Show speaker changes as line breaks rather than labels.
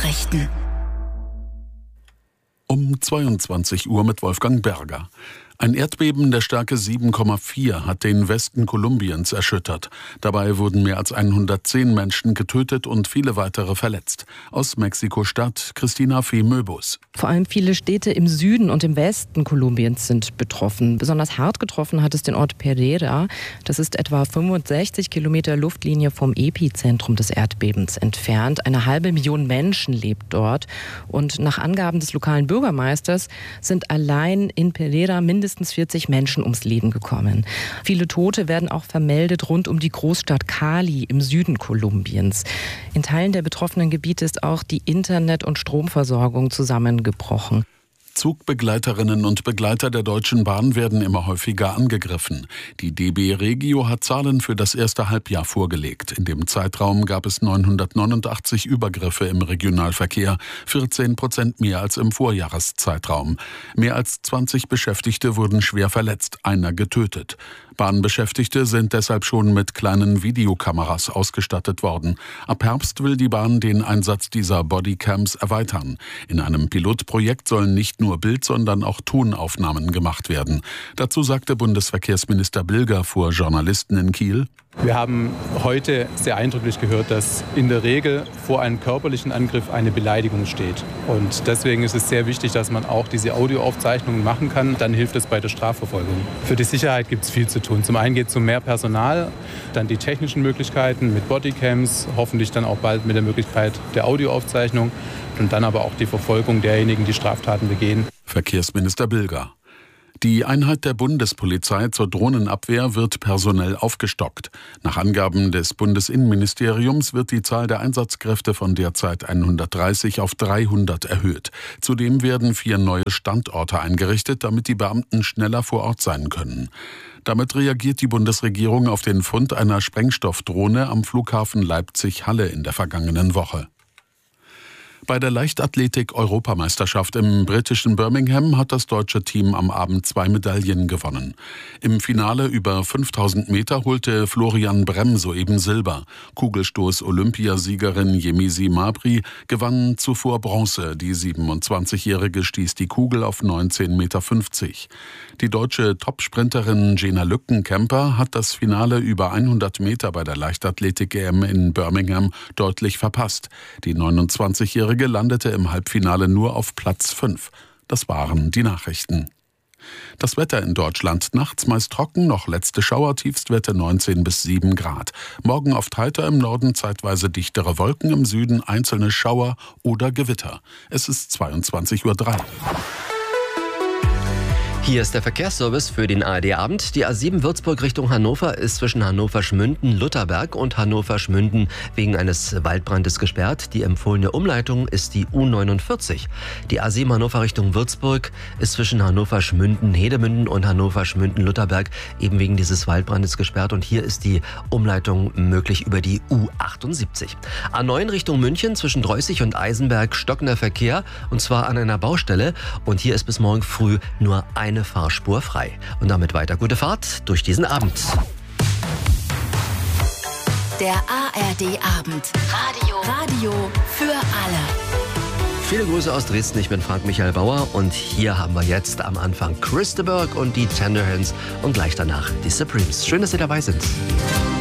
Nachrichten.
Um 22 Uhr mit Wolfgang Berger. Ein Erdbeben der Stärke 7,4 hat den Westen Kolumbiens erschüttert. Dabei wurden mehr als 110 Menschen getötet und viele weitere verletzt. Aus Mexiko-Stadt, Christina Fee-Möbus.
Vor allem viele Städte im Süden und im Westen Kolumbiens sind betroffen. Besonders hart getroffen hat es den Ort Pereira. Das ist etwa 65 Kilometer Luftlinie vom Epizentrum des Erdbebens entfernt. 500.000 Menschen lebt dort. Und nach Angaben des lokalen Bürgermeisters sind allein in Pereira mindestens 40 Menschen ums Leben gekommen. Viele Tote werden auch vermeldet rund um die Großstadt Cali im Süden Kolumbiens. In Teilen der betroffenen Gebiete ist auch die Internet- und Stromversorgung zusammengebrochen.
Zugbegleiterinnen und Begleiter der Deutschen Bahn werden immer häufiger angegriffen. Die DB Regio hat Zahlen für das erste Halbjahr vorgelegt. In dem Zeitraum gab es 989 Übergriffe im Regionalverkehr, 14% mehr als im Vorjahreszeitraum. Mehr als 20 Beschäftigte wurden schwer verletzt, einer getötet. Bahnbeschäftigte sind deshalb schon mit kleinen Videokameras ausgestattet worden. Ab Herbst will die Bahn den Einsatz dieser Bodycams erweitern. In einem Pilotprojekt sollen nicht nur Bild-, sondern auch Tonaufnahmen gemacht werden. Dazu sagte Bundesverkehrsminister Bilger vor Journalisten in Kiel:
Wir haben heute sehr eindrücklich gehört, dass in der Regel vor einem körperlichen Angriff eine Beleidigung steht. Und deswegen ist es sehr wichtig, dass man auch diese Audioaufzeichnungen machen kann. Dann hilft es bei der Strafverfolgung. Für die Sicherheit gibt es viel zu tun. Zum einen geht es um mehr Personal, dann die technischen Möglichkeiten mit Bodycams, hoffentlich dann auch bald mit der Möglichkeit der Audioaufzeichnung und dann aber auch die Verfolgung derjenigen, die Straftaten begehen.
Verkehrsminister Bilger. Die Einheit der Bundespolizei zur Drohnenabwehr wird personell aufgestockt. Nach Angaben des Bundesinnenministeriums wird die Zahl der Einsatzkräfte von derzeit 130 auf 300 erhöht. Zudem werden 4 neue Standorte eingerichtet, damit die Beamten schneller vor Ort sein können. Damit reagiert die Bundesregierung auf den Fund einer Sprengstoffdrohne am Flughafen Leipzig-Halle in der vergangenen Woche. Bei der Leichtathletik-Europameisterschaft im britischen Birmingham hat das deutsche Team am Abend 2 Medaillen gewonnen. Im Finale über 5000 Meter holte Florian Bremm soeben Silber. Kugelstoß-Olympiasiegerin Yemisi Mabry gewann zuvor Bronze. Die 27-Jährige stieß die Kugel auf 19,50 Meter. Die deutsche Topsprinterin Jena Lückenkämper hat das Finale über 100 Meter bei der Leichtathletik-EM in Birmingham deutlich verpasst. Die 29-Jährige landete im Halbfinale nur auf Platz 5. Das waren die Nachrichten. Das Wetter in Deutschland: nachts meist trocken, noch letzte Schauer, Tiefstwerte 19 bis 7 Grad. Morgen oft heiter, im Norden zeitweise dichtere Wolken, im Süden einzelne Schauer oder Gewitter. Es ist 22:03 Uhr.
Hier ist der Verkehrsservice für den ARD-Abend. Die A7 Würzburg Richtung Hannover ist zwischen Hannover-Schmünden-Lutherberg und Hannover-Schmünden wegen eines Waldbrandes gesperrt. Die empfohlene Umleitung ist die U49. Die A7 Hannover Richtung Würzburg ist zwischen Hannover-Schmünden-Hedemünden und Hannover-Schmünden-Lutherberg eben wegen dieses Waldbrandes gesperrt. Und hier ist die Umleitung möglich über die U78. A9 Richtung München zwischen Dreußig und Eisenberg stockender Verkehr, und zwar an einer Baustelle. Und hier ist bis morgen früh nur eine Fahrspur frei. Und damit weiter gute Fahrt durch diesen Abend.
Der ARD-Abend. Radio für alle.
Viele Grüße aus Dresden, ich bin Frank-Michael Bauer und hier haben wir jetzt am Anfang Chris de Burgh und die Tenderhands und gleich danach die Supremes. Schön, dass Sie dabei sind.